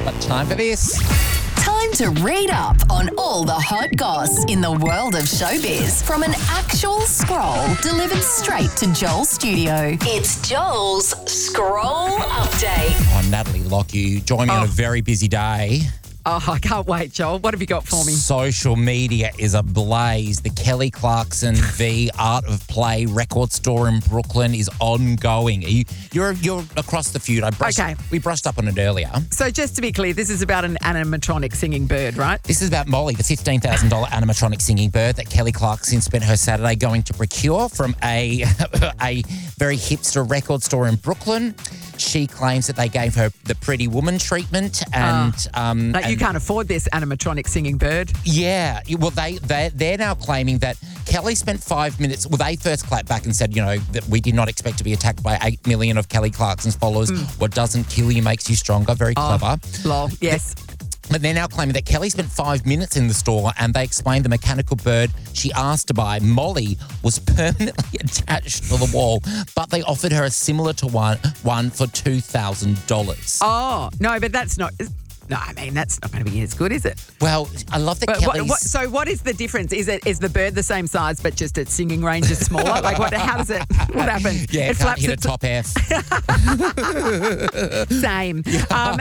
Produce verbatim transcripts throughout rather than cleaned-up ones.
But time for this. Time to read up on all the hot goss in the world of showbiz from an actual scroll delivered straight to Joel's studio. It's Joel's Scroll Update. Oh, Natalie Locke, you join me Oh. on a very busy day. Oh, I can't wait, Joel. What have you got for me? Social media is ablaze. The Kelly Clarkson v Art of Play record store in Brooklyn is ongoing. Are you, you're you're across the feud. I brushed, Okay. We brushed up on it earlier. So just to be clear, this is about an animatronic singing bird, right? This is about Molly, the fifteen thousand dollars animatronic singing bird that Kelly Clarkson spent her Saturday going to procure from a a very hipster record store in Brooklyn. She claims that they gave her the Pretty Woman treatment, and um, Like you and- can't afford this animatronic singing bird. Yeah, well, they they they're now claiming that Kelly spent five minutes. Well, they first clapped back and said, you know, that we did not expect to be attacked by eight million of Kelly Clarkson's followers. What doesn't kill you makes you stronger. Very clever. Lol, yes. But they're now claiming that Kelly spent five minutes in the store, and they explained the mechanical bird she asked to buy, Molly, was permanently attached to the wall, but they offered her a similar to one one for two thousand dollars. Oh, no, but that's not... No, I mean, that's not going to be as good, is it? Well, I love that But Kelly's... what, what, so what is the difference? Is it is the bird the same size, but just its singing range is smaller? Like, what? How does it... What happens? yeah, it can't hit a its- top F. Same. Um,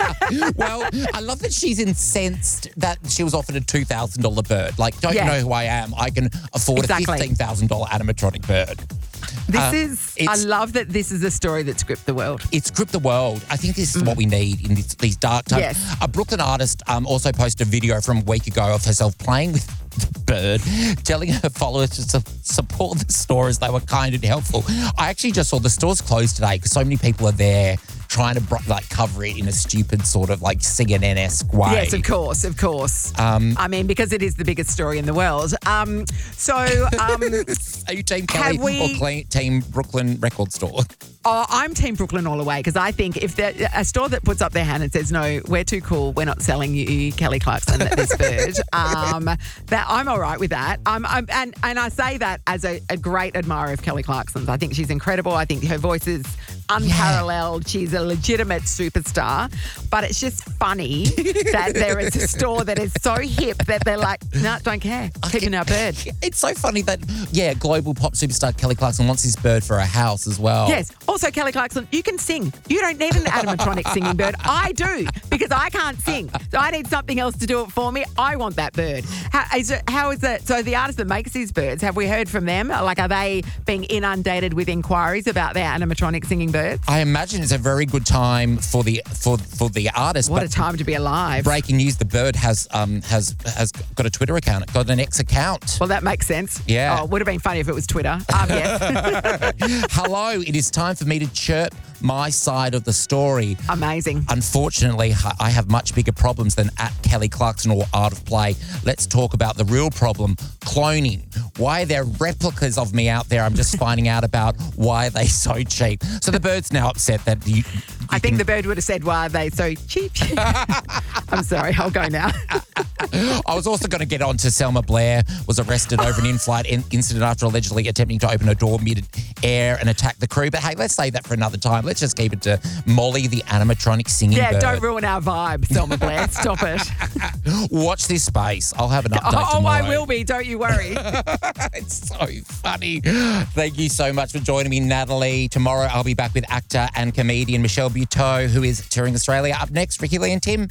Well, I love that she's incensed that she was offered a two thousand dollars bird. Like, don't Yeah. you know who I am? I can afford Exactly. a fifteen thousand dollars animatronic bird. this Uh, is... I it's- love that this is a story that's gripped the world. It's gripped the world. I think this is what we need in this, these dark times. Yes. A Brooklyn artist um, also posted a video from a week ago of herself playing with the bird, telling her followers to su- support the store as they were kind and helpful. I actually just saw the store's closed today because so many people are there trying to bro- like cover it in a stupid sort of like C N N-esque way. Yes, of course, of course. Um, I mean, because it is the biggest story in the world. Um, so, um, Are you Team Kelly Have we- or cle- Team Brooklyn Record Store? oh, I'm Team Brooklyn all the way because I think if there- a store that puts up their hand and says, no, we're too cool, we're not selling you Kelly Clarkson this bird, um, that I'm all right with that. Um, I'm, and, and I say that as a, a great admirer of Kelly Clarkson's. I think she's incredible. I think her voice is unparalleled. She's a legitimate superstar. But it's just funny that there is a store that is so hip that they're like, no, don't care. Keeping our bird. It's so funny that, yeah, global pop superstar Kelly Clarkson wants his bird for a house as well. Yes. Also, Kelly Clarkson, you can sing. You don't need an animatronic singing bird. I do because I can't sing. So I need something else to do it for me. I want that bird. How is it? How is it? So the artist that makes these birds, have we heard from them? Like, are they being inundated with inquiries about their animatronic singing birds? I imagine it's a very good time for the for for the artist. What but a time to be alive. breaking news: the bird has um has has got a Twitter account. It got an X account. Well, that makes sense. Yeah. Oh, it would have been funny if it was Twitter. Um, yes. Hello, it is time for me to chirp my side of the story. Amazing. Unfortunately, I have much bigger problems than at Kelly Clarkson or Art of Play. Let's talk about the real problem, cloning. Why are there replicas of me out there? I'm just finding out about why they're so cheap. So the bird's now upset that you... I think the bird would have said, why are they so cheap? I'm sorry, I'll go now. I was also going to get on to Selma Blair was arrested over an in-flight in- incident after allegedly attempting to open her door mid-air and attack the crew. But hey, let's save that for another time. Let's just keep it to Molly, the animatronic singing Yeah, bird. don't ruin our vibe, Selma Blair. Stop it. Watch this space. I'll have an update Oh, oh, tomorrow. I will be. Don't you worry. It's so funny. Thank you so much for joining me, Natalie. Tomorrow I'll be back with actor and comedian Michelle Buteau, who is touring Australia. Up next, Ricky Lee and Tim.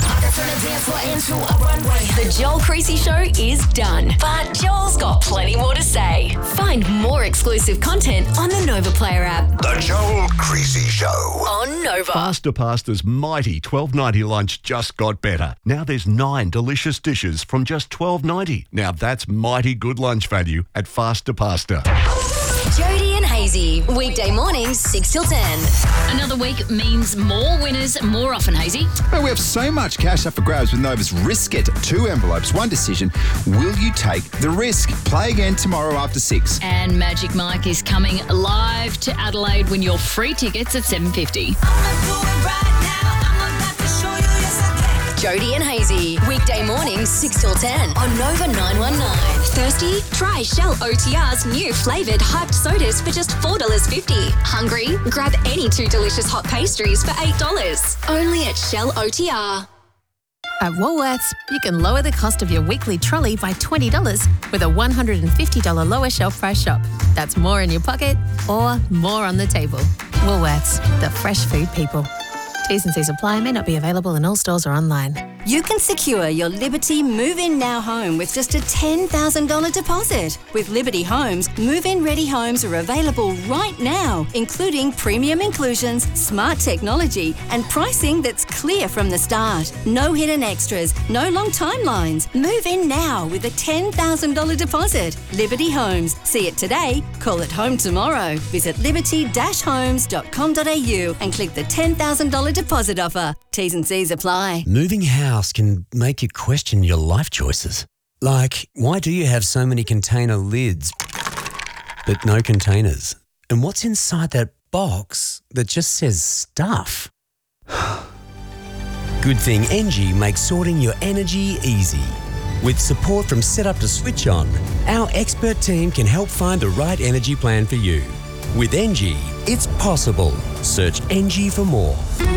The Joel Creasy Show is done, but Joel's got plenty more to say. Find more exclusive content on the Nova Player app. The Joel Creasy Show. On Nova. Faster Pasta's mighty twelve ninety lunch just got better. Now there's nine delicious dishes from just twelve ninety. Now that's mighty good lunch value at Faster Pasta. Jody and Hazy, weekday mornings, six till ten. Another week means more winners more often, Hazy. Well, we have so much cash up for grabs with Nova's Risk It. Two envelopes, one decision. Will you take the risk? Play again tomorrow after six. And Magic Mike is coming live to Adelaide when your free tickets at seven fifty. Jody and Hazy. Weekday mornings six till ten on Nova nine one nine. Thirsty? Try Shell O T R's new flavoured hyped sodas for just four dollars fifty. Hungry? Grab any two delicious hot pastries for eight dollars. Only at Shell O T R. At Woolworths, you can lower the cost of your weekly trolley by twenty dollars with a one hundred fifty dollars lower shelf price shop. That's more in your pocket or more on the table. Woolworths, the fresh food people. T's and C's apply, may not be available in all stores or online. You can secure your Liberty Move-In Now home with just a ten thousand dollars deposit. With Liberty Homes, move-in ready homes are available right now, including premium inclusions, smart technology, and pricing that's clear from the start. No hidden extras, no long timelines. Move in now with a ten thousand dollars deposit. Liberty Homes. See it today, call it home tomorrow. Visit liberty dash homes dot com dot a u and click the ten thousand dollars deposit offer. T's and C's apply. Moving house can make you question your life choices. Like, why do you have so many container lids but no containers? And what's inside that box that just says stuff? Good thing Engie makes sorting your energy easy. With support from Setup to Switch On, our expert team can help find the right energy plan for you. With Engie, it's possible. Search Engie for more.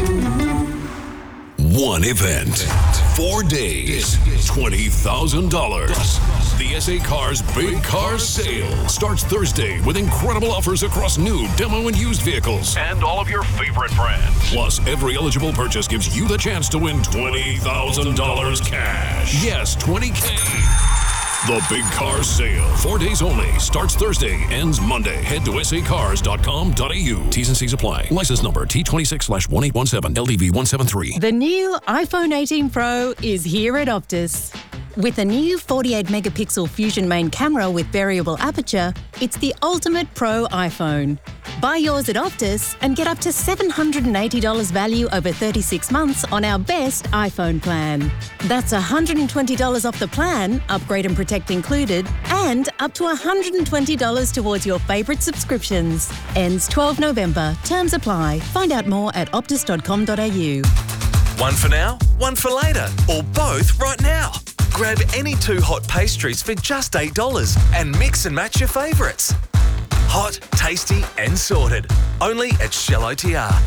One event, four days, twenty thousand dollars. The S A Cars Big Car Sale starts Thursday with incredible offers across new, demo, and used vehicles. And all of your favorite brands. Plus, every eligible purchase gives you the chance to win twenty thousand dollars cash. Yes, twenty K. The Big Car Sale. Four days only. Starts Thursday. Ends Monday. Head to s a cars dot com dot a u. T's and C's apply. License number T twenty-six slash one eight one seven L D V one seven three. The new iPhone eighteen Pro is here at Optus. With a new forty-eight megapixel Fusion main camera with variable aperture, it's the ultimate pro iPhone. Buy yours at Optus and get up to seven hundred eighty dollars value over thirty-six months on our best iPhone plan. That's one hundred twenty dollars off the plan, upgrade and protect included, and up to one hundred twenty dollars towards your favourite subscriptions. Ends twelfth of November. Terms apply. Find out more at optus dot com dot a u. One for now, one for later, or both right now. Grab any two hot pastries for just eight dollars and mix and match your favourites. Hot, tasty and sorted. Only at Shell O T R.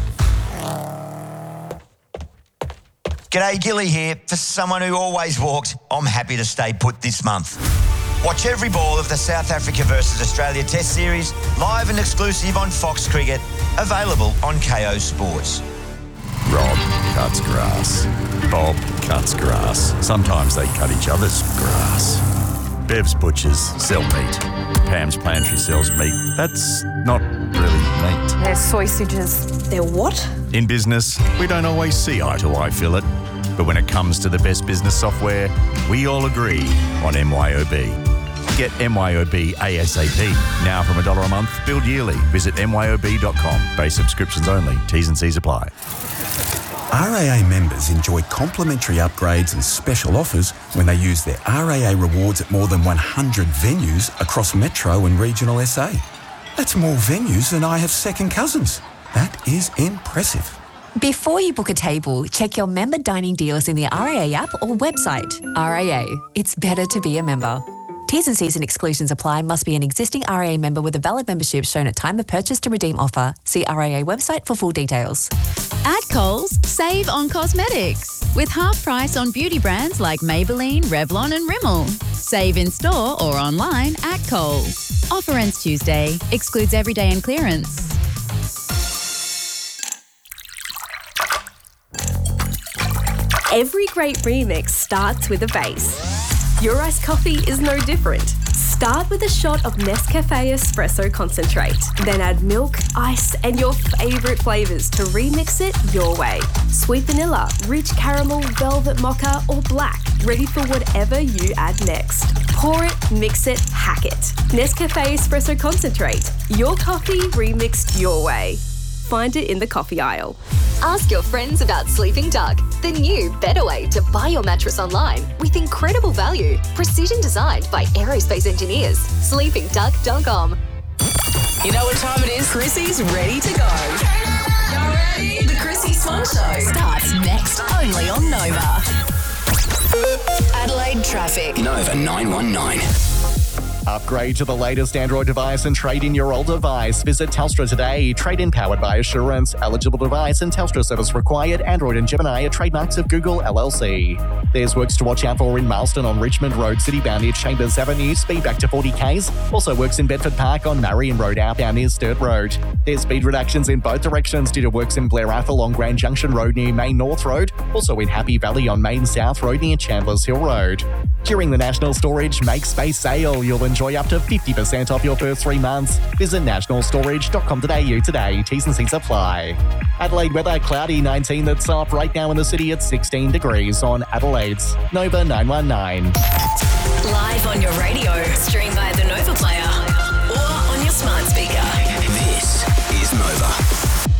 G'day, Gilly here. For someone who always walked, I'm happy to stay put this month. Watch every ball of the South Africa versus Australia Test Series, live and exclusive on Fox Cricket, available on K O Sports. Rob cuts grass. Bob cuts grass. Sometimes they cut each other's grass. Bev's Butchers sell meat. Pam's Pantry sells meat. That's not really meat. They're sausages. They're what? In business, we don't always see eye to eye, Philip. But when it comes to the best business software, we all agree on M Y O B. Get M Y O B ASAP. Now from a dollar a month, billed yearly. Visit M Y O B dot com. Base subscriptions only. T's and C's apply. R A A members enjoy complimentary upgrades and special offers when they use their R A A rewards at more than one hundred venues across Metro and regional S A. That's more venues than I have second cousins. That is impressive. Before you book a table, check your member dining deals in the R A A app or website. R A A, it's better to be a member. T's and C's and exclusions apply. Must be an existing R A A member with a valid membership shown at time of purchase to redeem offer. See R A A website for full details. At Coles, save on cosmetics with half price on beauty brands like Maybelline, Revlon and Rimmel. Save in store or online at Coles. Offer ends Tuesday. Excludes everyday and clearance. Every great remix starts with a base. Your iced coffee is no different. Start with a shot of Nescafe Espresso Concentrate. Then add milk, ice, and your favourite flavours to remix it your way. Sweet vanilla, rich caramel, velvet mocha, or black. Ready for whatever you add next. Pour it, mix it, hack it. Nescafe Espresso Concentrate. Your coffee remixed your way. Find it in the coffee aisle. Ask your friends about Sleeping Duck, the new, better way to buy your mattress online with incredible value. Precision designed by aerospace engineers. sleeping duck dot com. You know what time it is? Chrissy's ready to go. Y'all ready? The Chrissy Swan Show starts next only on Nova. traffic. Nova nine one nine. Upgrade to the latest Android device and trade in your old device. Visit Telstra today. Trade in powered by Assurance. Eligible device and Telstra service required. Android and Gemini are trademarks of Google L L C. There's works to watch out for in Marston on Richmond Road, city-bound near Chambers Avenue. Speed back to forty kays. Also works in Bedford Park on Marion Road, outbound near Sturt Road. There's speed reductions in both directions due to works in Blair Athol on Grand Junction Road near Main North Road. Also in Happy Valley on Main South Road near Chandlers Hill Road. During the National Storage Make Space Sale, you'll enjoy up to fifty percent off your first three months. Visit national storage dot com dot a u today. T's and C's apply. Adelaide weather, cloudy nineteen. That's up right now in the city at sixteen degrees on Adelaide's Nova nine one nine. Live on your radio, stream via the Nova Player or on your smart speaker. This is Nova.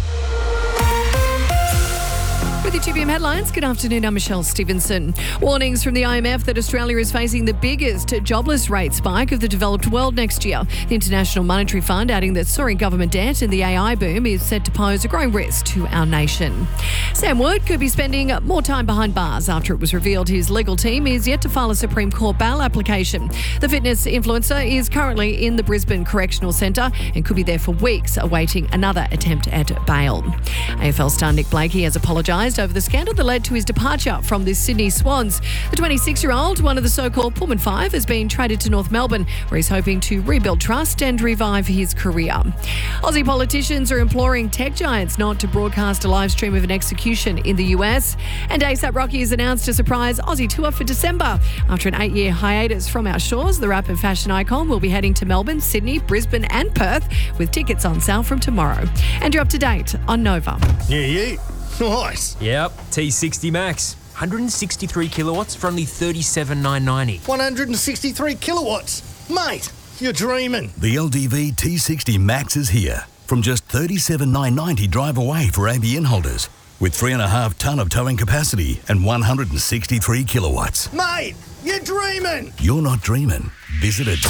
With your two P M headlines, good afternoon, I'm Michelle Stevenson. Warnings from the I M F that Australia is facing the biggest jobless rate spike of the developed world next year. The International Monetary Fund adding that soaring government debt and the A I boom is said to pose a growing risk to our nation. Sam Wood could be spending more time behind bars after it was revealed his legal team is yet to file a Supreme Court bail application. The fitness influencer is currently in the Brisbane Correctional Centre and could be there for weeks awaiting another attempt at bail. A F L star Nick Blakey has apologised over the scandal that led to his departure from the Sydney Swans. The twenty-six-year-old, one of the so-called Pullman Five, has been traded to North Melbourne, where he's hoping to rebuild trust and revive his career. Aussie politicians are imploring tech giants not to broadcast a live stream of an execution in the U S. And ASAP Rocky has announced a surprise Aussie tour for December. After an eight-year hiatus from our shores, the rap and fashion icon will be heading to Melbourne, Sydney, Brisbane and Perth, with tickets on sale from tomorrow. And you're up to date on Nova. Yeah, yeah. Nice. Yep, T sixty Max. one hundred sixty-three kilowatts for only thirty-seven thousand nine hundred ninety. one hundred sixty-three kilowatts. Mate, you're dreaming. The L D V T sixty Max is here. From just thirty-seven thousand nine hundred ninety drive away for A B N holders. With three and a half tonne of towing capacity and one hundred sixty-three kilowatts. Mate, you're dreaming. You're not dreaming. Visit it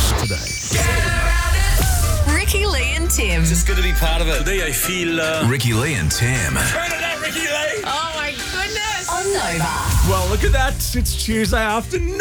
today. Ricky Lee and Tim. Just good to be part of it. Today I feel... Uh... Ricky Lee and Tim. Turn it up, Ricky Lee. Oh my goodness. On Nova. Well, look at that. It's Tuesday afternoon.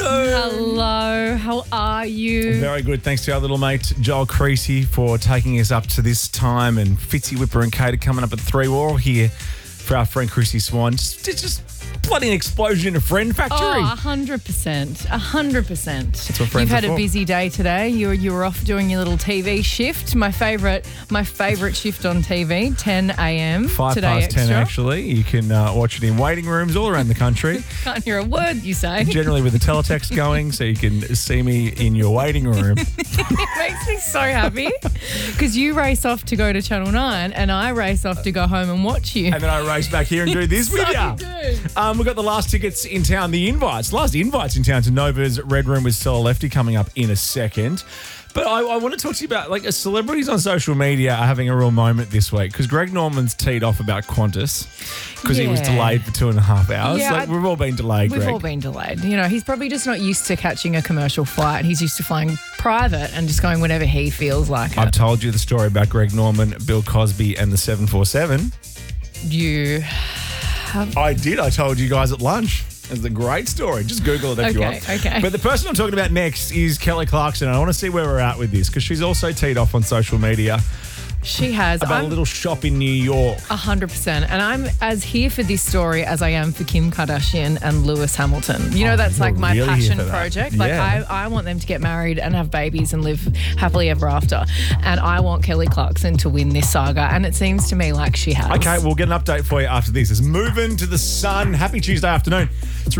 Hello. How are you? Very good. Thanks to our little mate, Joel Creasy, for taking us up to this time. And Fitzy, Whipper and Kate are coming up at three. We're all here for our friend Chrissy Swan. Just, just bloody an explosion in a friend factory. Oh, one hundred percent. one hundred percent. That's what friends You've had are a for. busy day today. You were, you were off doing your little T V shift. My favourite my favourite shift on T V, ten a.m. Five today past extra. ten, actually. You can uh, watch it in waiting rooms all around the country. Can't hear a word you say. Generally with the teletext going, so you can see me in your waiting room. It makes me so happy because you race off to go to Channel nine and I race off to go home and watch you. And then I race back here and do this with So you. good. Um, we've got the last tickets in town, the invites. Last invites in town to Nova's Red Room with Stella Lefty coming up in a second. But I, I want to talk to you about, like, celebrities on social media are having a real moment this week because Greg Norman's teed off about Qantas because he was Yeah. delayed for two and a half hours. Yeah, like, I- we've all been delayed, We've Greg. all been delayed. You know, he's probably just not used to catching a commercial flight. He's used to flying private and just going whenever he feels like I've it. told you the story about Greg Norman, Bill Cosby, and the seven forty-seven. You have... I did. I told you guys at lunch. It's a great story. Just Google it if you Okay, want. okay. But the person I'm talking about next is Kelly Clarkson. I want to see where we're at with this because she's also teed off on social media She has. about I'm a little shop in New York. one hundred percent. And I'm as here for this story as I am for Kim Kardashian and Lewis Hamilton. You know, Oh, that's like you're my really here passion for that. project. Like, Yeah. I, I want them to get married and have babies and live happily ever after. And I want Kelly Clarkson to win this saga. And it seems to me like she has. Okay, we'll get an update for you after this. It's moving to the sun. Happy Tuesday afternoon. It's